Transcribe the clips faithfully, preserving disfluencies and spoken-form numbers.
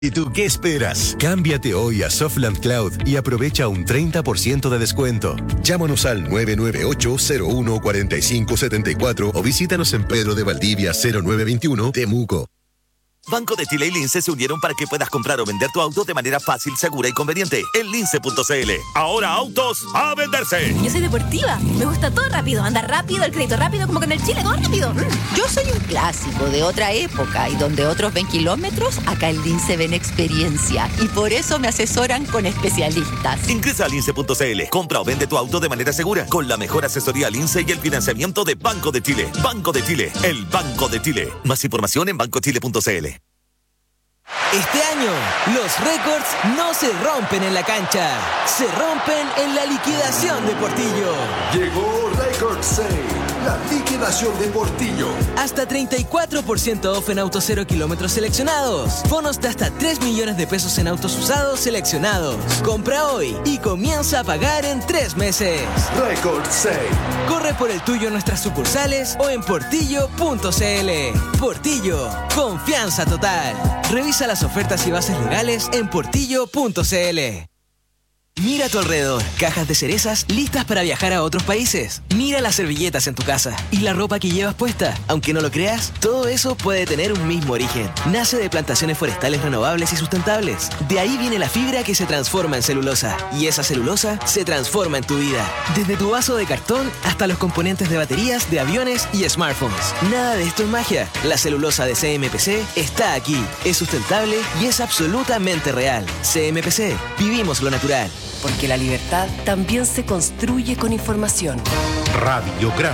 ¿Y tú qué esperas? Cámbiate hoy a Softland Cloud y aprovecha un treinta por ciento de descuento. Llámanos al nueve nueve ocho, cero uno, cuatro cinco siete cuatro o visítanos en Pedro de Valdivia cero nueve veintiuno, Temuco. Banco de Chile y Lince se unieron para que puedas comprar o vender tu auto de manera fácil, segura y conveniente en lince punto c l. Ahora autos a venderse. Yo soy deportiva, me gusta todo rápido, andar rápido, el crédito rápido, como con el Chile, todo rápido. Yo soy un clásico de otra época y donde otros ven kilómetros, acá en Lince ven experiencia y por eso me asesoran con especialistas. Ingresa a lince punto c l, compra o vende tu auto de manera segura con la mejor asesoría Lince y el financiamiento de Banco de Chile. Banco de Chile, el Banco de Chile. Más información en banco chile punto c l. Este año, los récords no se rompen en la cancha, se rompen en la liquidación de Portillo. Llegó Record Sale, la liquidación de Portillo. Hasta treinta y cuatro por ciento off en autos cero kilómetros seleccionados. Bonos de hasta tres millones de pesos en autos usados seleccionados. Compra hoy y comienza a pagar en tres meses. Record Sale. Corre por el tuyo en nuestras sucursales o en portillo punto c l. Portillo, confianza total. Revisa las ofertas y bases legales en portillo punto c l. Mira a tu alrededor, cajas de cerezas listas para viajar a otros países. Mira las servilletas en tu casa y la ropa que llevas puesta. Aunque no lo creas, todo eso puede tener un mismo origen. Nace de plantaciones forestales renovables y sustentables. De ahí viene la fibra que se transforma en celulosa. Y esa celulosa se transforma en tu vida. Desde tu vaso de cartón hasta los componentes de baterías, de aviones y smartphones. Nada de esto es magia. La celulosa de C M P C está aquí. Es sustentable y es absolutamente real. C M P C. Vivimos lo natural. Porque la libertad también se construye con información. Radiograma.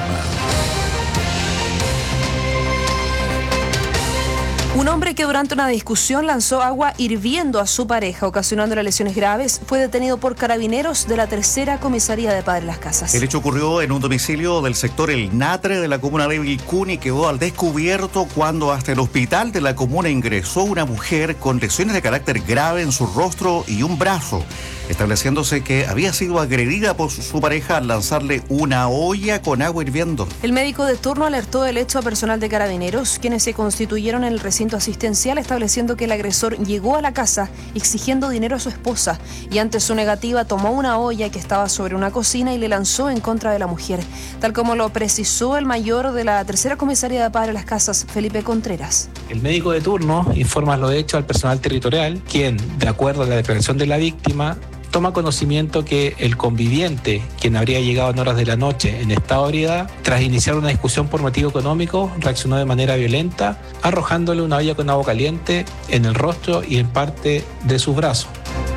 Un hombre que durante una discusión lanzó agua hirviendo a su pareja, ocasionándole lesiones graves, fue detenido por carabineros de la tercera comisaría de Padre Las Casas. El hecho ocurrió en un domicilio del sector El Natre de la comuna de Vilcún y quedó al descubierto cuando hasta el hospital de la comuna ingresó una mujer con lesiones de carácter grave en su rostro y un brazo, estableciéndose que había sido agredida por su pareja al lanzarle una olla con agua hirviendo. El médico de turno alertó del hecho a personal de carabineros, quienes se constituyeron en el recinto asistencial, estableciendo que el agresor llegó a la casa exigiendo dinero a su esposa y ante su negativa tomó una olla que estaba sobre una cocina y le lanzó en contra de la mujer, tal como lo precisó el mayor de la tercera comisaría de Padre Las Casas, Felipe Contreras. El médico de turno informa lo hecho al personal territorial, quien, de acuerdo a la declaración de la víctima, toma conocimiento que el conviviente, quien habría llegado en horas de la noche en estado de ebriedad, tras iniciar una discusión por motivo económico, reaccionó de manera violenta, arrojándole una olla con agua caliente en el rostro y en parte de sus brazos.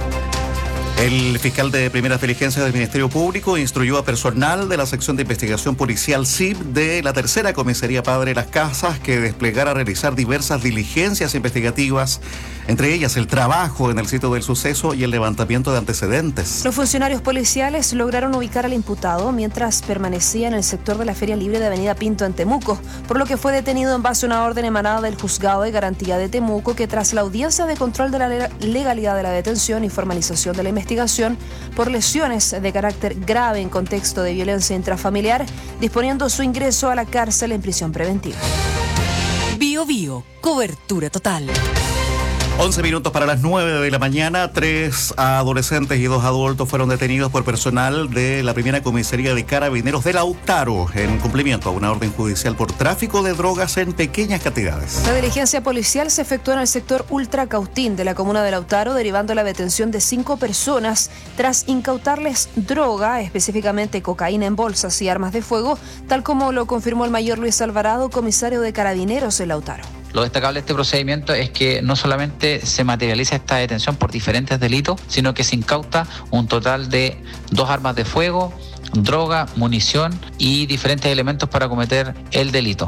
El fiscal de primeras diligencias del Ministerio Público instruyó a personal de la sección de investigación policial S I P de la tercera comisaría Padre Las Casas que desplegara a realizar diversas diligencias investigativas, entre ellas el trabajo en el sitio del suceso y el levantamiento de antecedentes. Los funcionarios policiales lograron ubicar al imputado mientras permanecía en el sector de la Feria Libre de Avenida Pinto en Temuco, por lo que fue detenido en base a una orden emanada del Juzgado de Garantía de Temuco que tras la audiencia de control de la legalidad de la detención y formalización de la investigación por lesiones de carácter grave en contexto de violencia intrafamiliar, disponiendo su ingreso a la cárcel en prisión preventiva. Bio Bio, cobertura total. once minutos para las nueve de la mañana, tres adolescentes y dos adultos fueron detenidos por personal de la primera comisaría de Carabineros de Lautaro en cumplimiento a una orden judicial por tráfico de drogas en pequeñas cantidades. La diligencia policial se efectuó en el sector Ultra Cautín de la comuna de Lautaro, derivando la detención de cinco personas tras incautarles droga, específicamente cocaína en bolsas y armas de fuego, tal como lo confirmó el mayor Luis Alvarado, comisario de Carabineros de Lautaro. Lo destacable de este procedimiento es que no solamente se materializa esta detención por diferentes delitos, sino que se incauta un total de dos armas de fuego, droga, munición y diferentes elementos para cometer el delito.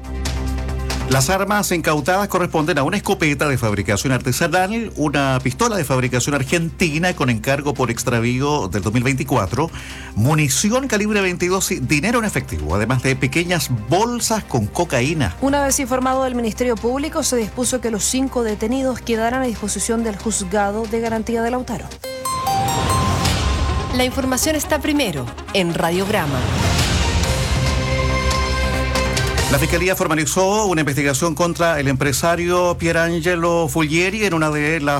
Las armas incautadas corresponden a una escopeta de fabricación artesanal, una pistola de fabricación argentina con encargo por extravío del dos mil veinticuatro, munición calibre veintidós y dinero en efectivo, además de pequeñas bolsas con cocaína. Una vez informado del Ministerio Público, se dispuso que los cinco detenidos quedaran a disposición del Juzgado de Garantía de Lautaro. La información está primero en Radiograma. La Fiscalía formalizó una investigación contra el empresario Pierangelo Fulgieri en una de las